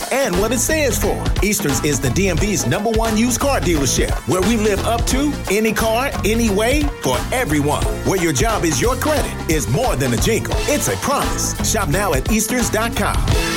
and what it stands for. Easterns is the DMV's #1 used car dealership, where we live up to any car, any way, for everyone. Where your job is your credit is more than a jingle. It's a promise. Shop now at Easterns.com.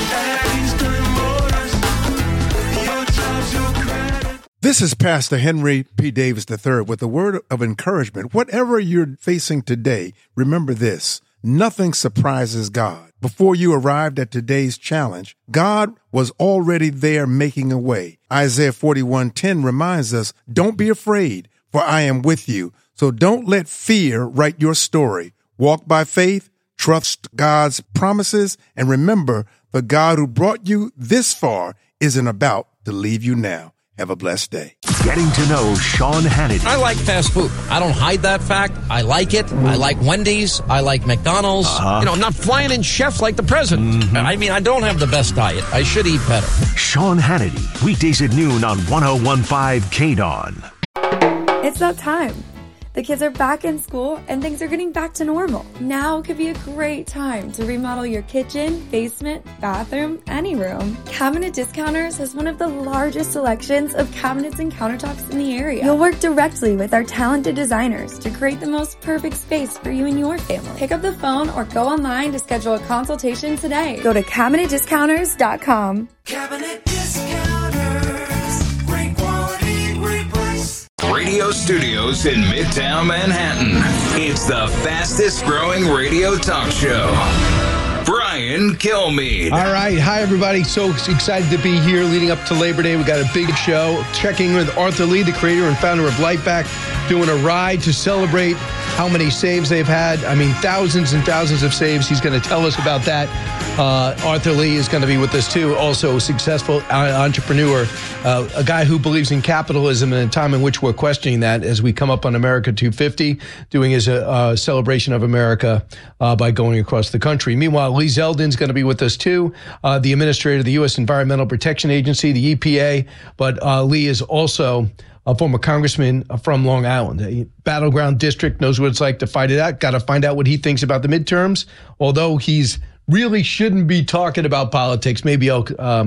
This is Pastor Henry P. Davis III with a word of encouragement. Whatever you're facing today, remember this: nothing surprises God. Before you arrived at today's challenge, God was already there making a way. Isaiah 41:10 reminds us, don't be afraid, for I am with you. So don't let fear write your story. Walk by faith, trust God's promises, and remember, the God who brought you this far isn't about to leave you now. Have a blessed day. Getting to know Sean Hannity. I like fast food. I don't hide that fact. I like it. I like Wendy's. I like McDonald's. You know, I'm not flying in chefs like the president. I mean, I don't have the best diet. I should eat better. Sean Hannity, weekdays at noon on 101.5 KDON. It's that time. The kids are back in school and things are getting back to normal. Now could be a great time to remodel your kitchen, basement, bathroom, any room. Cabinet Discounters has one of the largest selections of cabinets and countertops in the area. You'll work directly with our talented designers to create the most perfect space for you and your family. Pick up the phone or go online to schedule a consultation today. Go to CabinetDiscounters.com. Cabinet Discounters. Great quality, great price. Radio studios in Midtown Manhattan. It's the fastest growing radio talk show. Brian Kilmeade. All right. Hi, everybody. So excited to be here leading up to Labor Day. We got a big show. Checking with Arthur Lee, the creator and founder of Lightback, doing a ride to celebrate how many saves they've had. I mean, thousands and thousands of saves. He's going to tell us about that. Arthur Lee is going to be with us, too. Also a successful entrepreneur, a guy who believes in capitalism in a time in which we're questioning that as we come up on America 250, doing his celebration of America by going across the country. Meanwhile, Lee Zeldin's going to be with us, too, the administrator of the U.S. Environmental Protection Agency, the EPA. But Lee is also a former congressman from Long Island, a battleground district, knows what it's like to fight it out. Got to find out what he thinks about the midterms. Although he's really shouldn't be talking about politics, maybe I'll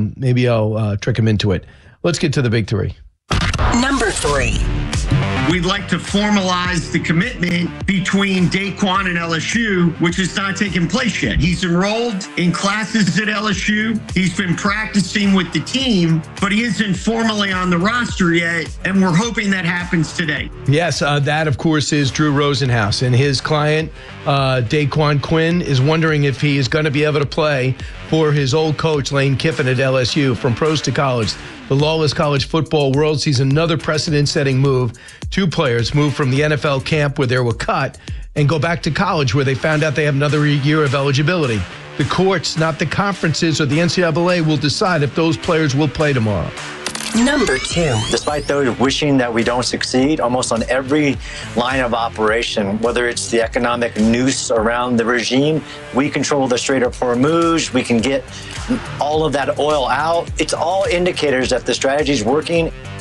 trick him into it. Let's get to the big three. Number 3. We'd like to formalize the commitment between Daquan and LSU, which has not taken place yet. He's enrolled in classes at LSU. He's been practicing with the team, but he isn't formally on the roster yet, and we're hoping that happens today. Yes, that, of course, is Drew Rosenhaus, and his client, Daquan Quinn, is wondering if he is going to be able to play for his old coach, Lane Kiffin at LSU, from pros to college. The lawless college football world sees another precedent-setting move. 2 players move from the NFL camp where they were cut and go back to college where they found out they have another year of eligibility. The courts, not the conferences or the NCAA, will decide if those players will play tomorrow. Number 2. Despite those wishing that we don't succeed, almost on every line of operation, whether it's the economic noose around the regime, we control the Strait of Hormuz, we can get all of that oil out. It's all indicators that the strategy is working.